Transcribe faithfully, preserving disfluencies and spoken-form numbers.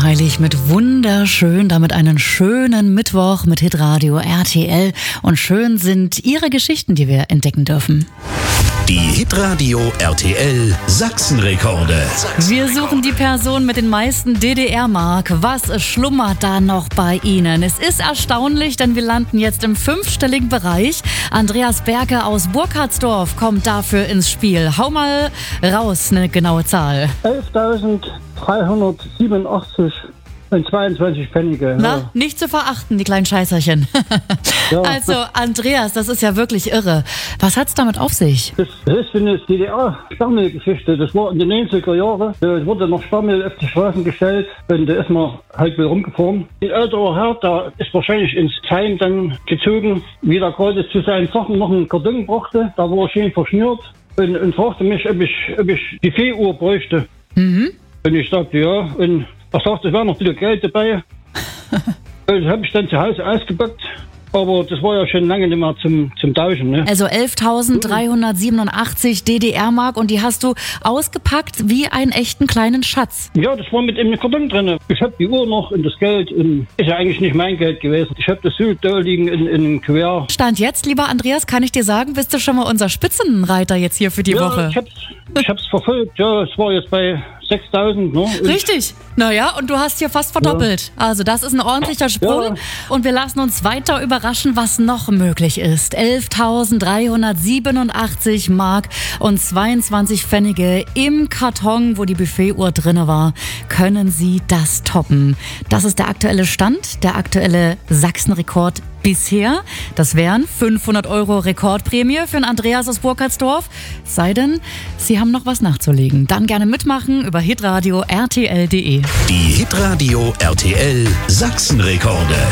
Heilig mit wunderschön, damit einen schönen Mittwoch mit Hitradio R T L. Und schön sind Ihre Geschichten, die wir entdecken dürfen. Die Hitradio R T L Sachsenrekorde. Wir suchen die Person mit den meisten D D R-Mark. Was schlummert da noch bei Ihnen? Es ist erstaunlich, denn wir landen jetzt im fünfstelligen Bereich. Andreas Berke aus Burkhardsdorf kommt dafür ins Spiel. Hau mal raus, eine genaue Zahl. elftausenddreihundertsiebenundachtzig und zweiundzwanzig Pfennige. Na, ja. nicht zu verachten, die kleinen Scheißerchen. Ja. Also, Andreas, das ist ja wirklich irre. Was hat's damit auf sich? Das, das ist eine D D R-Sperrmüllgeschichte. Das war in den neunziger Jahren. Es wurde noch Sperrmüll auf die Straßen gestellt und da ist man halt wieder rumgefahren. Ein älterer Herr, der ist wahrscheinlich ins Heim dann gezogen, wie er gerade zu seinen Sachen noch einen Karton brachte. Da war er schön verschnürt und, und fragte mich, ob ich, ob ich die Fee-Uhr bräuchte. Mhm. Und ich sagte ja. Und er sagte, es wäre noch wieder Geld dabei. Das habe ich dann zu Hause ausgepackt. Aber das war ja schon lange nicht mehr zum, zum Tauschen. Ne? Also elftausenddreihundertsiebenundachtzig D D R-Mark und die hast du ausgepackt wie einen echten kleinen Schatz. Ja, das war mit im Karton drin. Ich habe die Uhr noch und das Geld. Und ist ja eigentlich nicht mein Geld gewesen. Ich habe das so da liegen in, in einem Kuvert. Stand jetzt, lieber Andreas, kann ich dir sagen, bist du schon mal unser Spitzenreiter jetzt hier für die ja, Woche? ich hab's, ich hab's verfolgt. Ja, es war jetzt bei sechstausend. Ne? Richtig. Naja, und du hast hier fast verdoppelt. Ja. Also das ist ein ordentlicher Sprung. Ja. Und wir lassen uns weiter überraschen, was noch möglich ist. elftausenddreihundertsiebenundachtzig Mark und zweiundzwanzig Pfennige im Karton, wo die Buffetuhr drin war. Können Sie das toppen? Das ist der aktuelle Stand, der aktuelle Sachsenrekord bisher. Das wären fünfhundert Euro Rekordprämie für den Andreas aus Burkhardsdorf. Sei denn, Sie haben noch was nachzulegen. Dann gerne mitmachen über hitradio R T L punkt de. Die Hitradio R T L Sachsenrekorde.